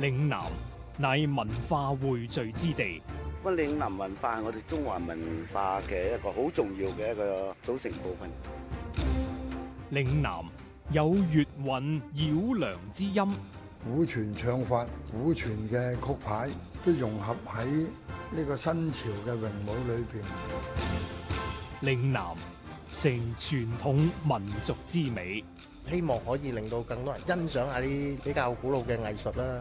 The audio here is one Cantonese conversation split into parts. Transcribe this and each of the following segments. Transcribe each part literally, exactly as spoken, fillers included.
嶺南乃文化匯聚之地， 咁嶺南文化係我哋中華文化嘅一個好重要嘅一個組成部分。 嶺南有粵韻繞梁之音， 古傳唱法、古傳嘅曲牌都融合喺呢個新潮嘅詠舞裏邊。 嶺南成傳統民族之美， 希望可以令到更多人欣賞下啲比較古老嘅藝術啦。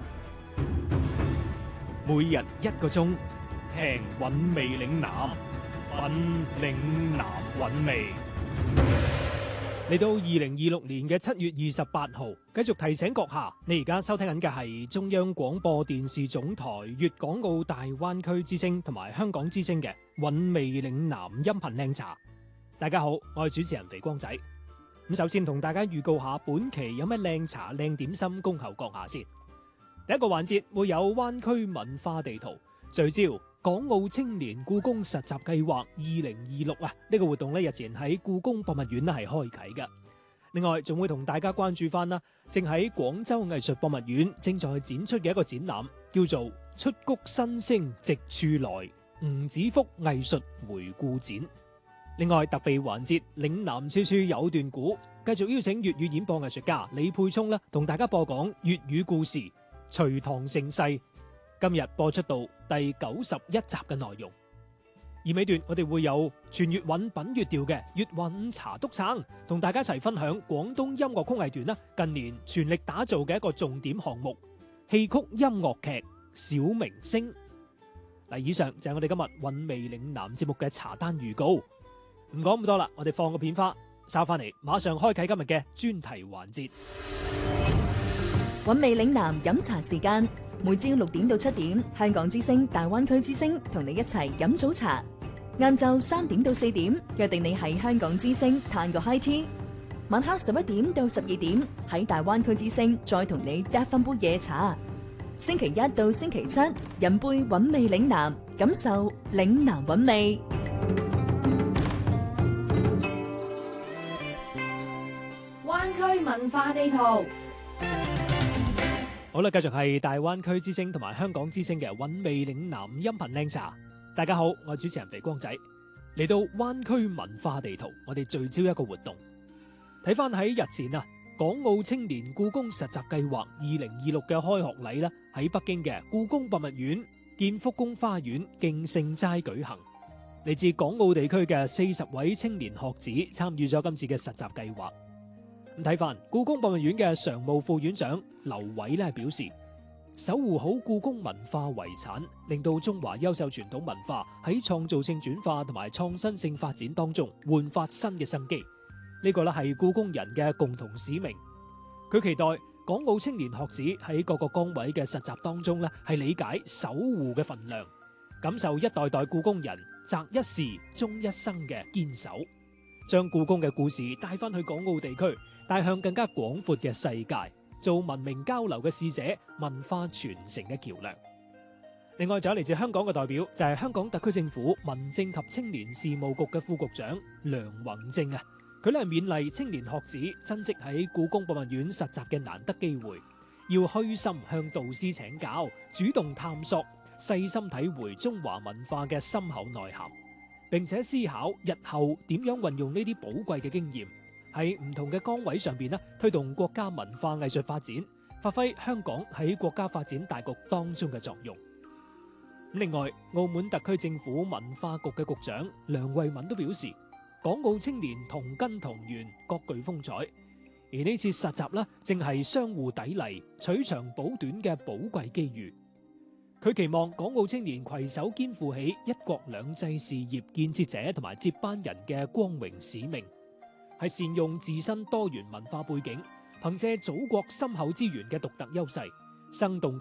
每日一個鐘，聽韻味嶺南，品嶺南韻味。嚟到二零二六年嘅七月二十八號，繼續提醒閣下，你而家收聽緊嘅係中央廣播電視總台粵港澳大灣區之聲同埋香港之聲嘅韻味嶺南音頻靚茶。大家好，我係主持人肥光仔。咁首先同大家預告下本期有咩靚茶靚點心恭候閣下先。第一個環節會有灣區文化地圖，聚焦港澳青年故宮實習計劃二零二六啊！呢個活動咧日前喺故宮博物院咧係開啟嘅。另外仲會同大家關注翻啦，正喺廣州藝術博物院正在展出嘅一個展覽，叫做《出谷新聲直處來吳子福藝術回顧展》。另外特備環節嶺南處處有段古，繼續邀請粵語演播藝術家李沛聰啦，同大家播講粵語故事《隋唐盛世》。今日播出到第九十一集嘅內容，而尾段我哋會有全粵韻品粵調嘅粵韻茶督撐，同大家一齊分享廣東音樂曲藝團啦近年全力打造嘅一個重點項目戲曲音樂劇《小明星》。嗱，以上就係我哋今日韻味嶺南節目嘅茶單預告。唔講咁多啦，我哋放個片花，稍翻嚟馬上開啟今日嘅專題環節。 韻味嶺南飲茶時間，每朝六點到七點，香港之聲、大灣區之聲同你一齊飲早茶。晏晝三點到四點，約定你喺香港之聲嘆個 high tea。晚黑十一點到十二點，喺大灣區之聲再同你嗒翻杯夜茶。星期一到星期七，飲杯韻味嶺南，感受嶺南韻味。灣區文化地圖。 好啦，繼續係大灣區之聲同埋香港之聲嘅韻味嶺南音頻靚茶。大家好，我係主持人肥光仔。嚟到灣區文化地圖，我哋聚焦一個活動。睇翻喺日前啊，港澳青年故宮實習計劃二零二六嘅開學禮啦，喺北京嘅故宮博物院建福宮花園敬聖齋舉行。嚟自港澳地區嘅四十位青年學子參與咗今次嘅實習計劃。咁睇翻故宮博物院嘅常務副院長劉偉咧表示，守護好故宮文化遺產，令到中華優秀傳統文化喺創造性轉化同埋創新性發展當中煥發新嘅生機。呢個咧係故宮人嘅共同使命。佢期待港澳青年學子喺各個崗位嘅實習當中咧係理解守護嘅份量，感受一代代故宮人擇一時終一生嘅堅守，將故宮嘅故事帶翻去港澳地區，帶向更加廣闊嘅世界，做文明交流嘅使者，文化傳承嘅橋樑。另外，仲有嚟自香港嘅代表，就係香港特區政府民政及青年事務局嘅副局長梁宏正啊。佢咧係勉勵青年學子珍惜喺故宮博物院實習嘅難得機會，要虛心向導師請教，主動探索，細心體會中華文化嘅深厚內涵，並且思考日後點樣運用呢啲寶貴嘅經驗，喺唔同嘅崗位上邊咧，推動國家文化藝術發展，發揮香港喺國家發展大局當中嘅作用。另外，澳門特區政府文化局嘅局長梁慧敏都表示，港澳青年同根同源，各具風采。而呢次實習咧，正係相互砥礪、取長補短嘅寶貴機遇。佢期望港澳青年攜手肩負起一國兩制事業建設者同埋接班人嘅光榮使命，係善用自身多元文化背景，憑借祖國深厚資源嘅獨特優勢，生動